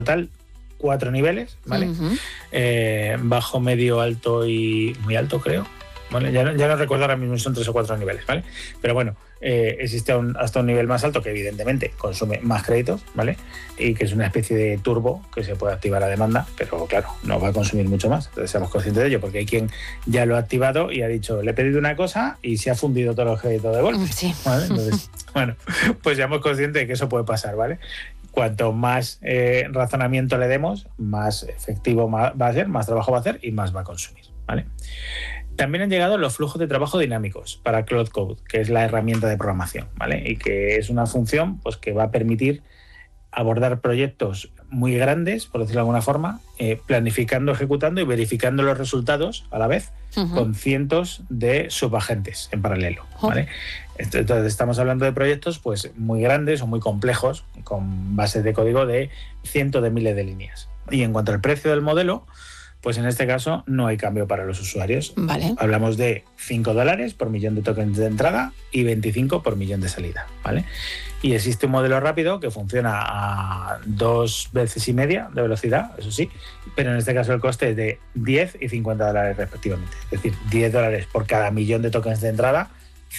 total 4 niveles, ¿vale? Uh-huh. Bajo, medio, alto y muy alto, creo. ¿Vale? Ya no recuerdo ahora mismo si son 3 o 4 niveles, ¿vale? Pero bueno, existe hasta un nivel más alto que evidentemente consume más créditos, ¿vale? Y que es una especie de turbo que se puede activar a demanda, pero claro, no va a consumir mucho más. Entonces seamos conscientes de ello, porque hay quien ya lo ha activado y ha dicho, le he pedido una cosa y se ha fundido todos los créditos de golpe. Sí. ¿Vale? Entonces, bueno, pues seamos conscientes de que eso puede pasar, ¿vale? Cuanto más razonamiento le demos, más efectivo va a ser, más trabajo va a hacer y más va a consumir, ¿vale? También han llegado los flujos de trabajo dinámicos para Cloud Code, que es la herramienta de programación, ¿vale? Y que es una función pues, que va a permitir abordar proyectos muy grandes, por decirlo de alguna forma, planificando, ejecutando y verificando los resultados a la vez, uh-huh, con cientos de subagentes en paralelo, ¿vale? Entonces estamos hablando de proyectos pues, muy grandes o muy complejos, con bases de código de cientos de miles de líneas. Y en cuanto al precio del modelo, pues en este caso no hay cambio para los usuarios. Vale. Hablamos de $5 por millón de tokens de entrada y 25 por millón de salida, ¿vale? Y existe un modelo rápido que funciona a 2 veces y media de velocidad, eso sí, pero en este caso el coste es de $10 y $50 respectivamente. Es decir, $10 por cada millón de tokens de entrada,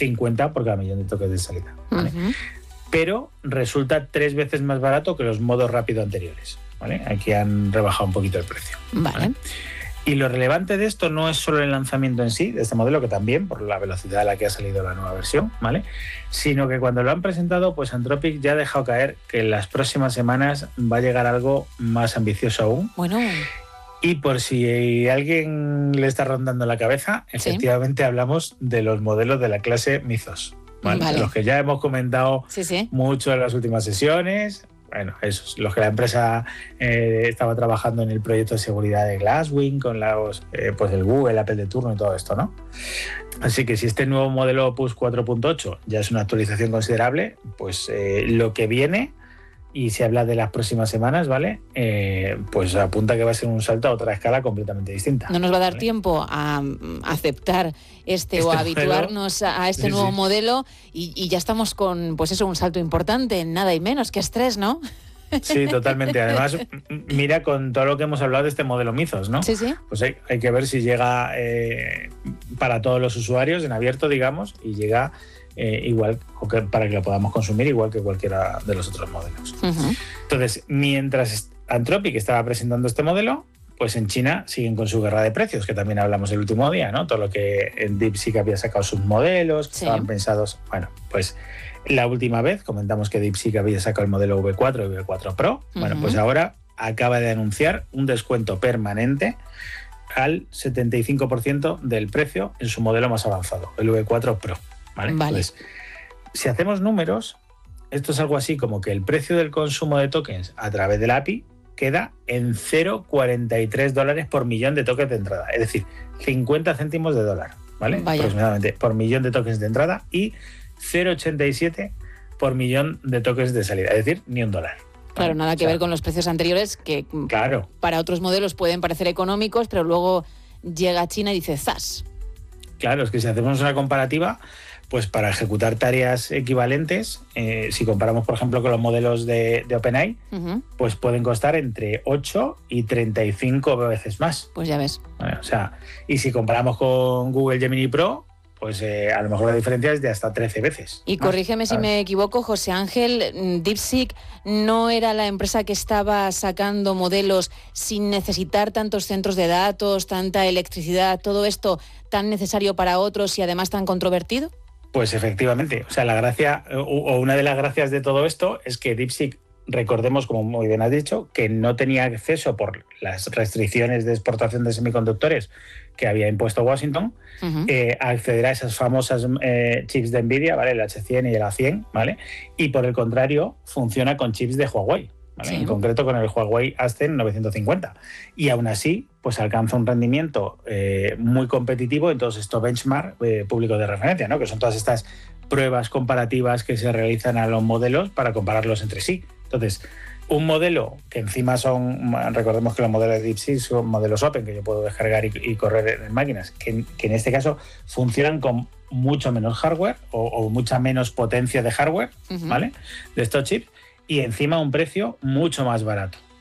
50 por cada millón de tokens de salida, ¿vale? Uh-huh. Pero resulta 3 veces más barato que los modos rápido anteriores, ¿vale? Aquí han rebajado un poquito el precio. Vale. Y lo relevante de esto no es solo el lanzamiento en sí, de este modelo, que también, por la velocidad a la que ha salido la nueva versión, ¿vale? Sino que cuando lo han presentado, pues Anthropic ya ha dejado caer que en las próximas semanas va a llegar algo más ambicioso aún. Bueno. Y por si alguien le está rondando la cabeza, efectivamente hablamos de los modelos de la clase Mythos, ¿vale? Vale. Los que ya hemos comentado mucho en las últimas sesiones. Bueno, esos, los que la empresa estaba trabajando en el proyecto de seguridad de Glasswing, con los, pues el Google, Apple de turno y todo esto, ¿no? Así que si este nuevo modelo Opus 4.8 ya es una actualización considerable, pues lo que viene, y se habla de las próximas semanas, ¿vale? Pues apunta que va a ser un salto a otra escala completamente distinta. No nos va a dar tiempo a aceptar o a habituarnos a este nuevo modelo y ya estamos con, pues eso, un salto importante, nada y menos que estrés, ¿no? Sí, totalmente. Además, mira con todo lo que hemos hablado de este modelo Mythos, ¿no? Sí, sí. Pues hay que ver si llega para todos los usuarios en abierto, digamos, y llega igual, o que, para que lo podamos consumir igual que cualquiera de los otros modelos. Uh-huh. Entonces, mientras Anthropic estaba presentando este modelo, pues en China siguen con su guerra de precios, que también hablamos el último día, ¿no? Todo lo que en DeepSeek había sacado sus modelos, que estaban pensados. Bueno, pues la última vez comentamos que DeepSeek había sacado el modelo V4 y V4 Pro. Uh-huh. Bueno, pues ahora acaba de anunciar un descuento permanente al 75% del precio en su modelo más avanzado, el V4 Pro. ¿Vale? Entonces, si hacemos números, esto es algo así como que el precio del consumo de tokens a través de la API queda en $0,43 por millón de tokens de entrada, es decir, 50 céntimos de dólar, ¿vale? Aproximadamente por millón de tokens de entrada y 0,87 por millón de tokens de salida, es decir, ni $1. Claro, nada que ver con los precios anteriores que para otros modelos pueden parecer económicos, pero luego llega China y dice ¡zas! Claro, es que si hacemos una comparativa, pues para ejecutar tareas equivalentes, si comparamos, por ejemplo, con los modelos de OpenAI, uh-huh, pues pueden costar entre 8 y 35 veces más. Pues ya ves. O sea, y si comparamos con Google Gemini Pro, pues a lo mejor la diferencia es de hasta 13 veces. Y corrígeme si me equivoco, José Ángel, DeepSeek no era la empresa que estaba sacando modelos sin necesitar tantos centros de datos, tanta electricidad, todo esto tan necesario para otros y además tan controvertido. Pues efectivamente, o sea, la gracia o una de las gracias de todo esto es que DeepSeek, recordemos, como muy bien has dicho, que no tenía acceso por las restricciones de exportación de semiconductores que había impuesto Washington, uh-huh, a acceder a esas famosas chips de Nvidia, ¿vale? El H100 y el A100, ¿vale? Y por el contrario, funciona con chips de Huawei, ¿vale? Sí. En concreto con el Huawei Ascend 950. Y aún así, pues alcanza un rendimiento muy competitivo en todos estos benchmark públicos de referencia, ¿no? Que son todas estas pruebas comparativas que se realizan a los modelos para compararlos entre sí. Entonces, un modelo que encima son, recordemos que los modelos de DeepSeek son modelos open que yo puedo descargar y correr en máquinas, que en este caso funcionan con mucho menos hardware o mucha menos potencia de hardware, uh-huh, ¿vale? De estos chips, y encima un precio mucho más barato.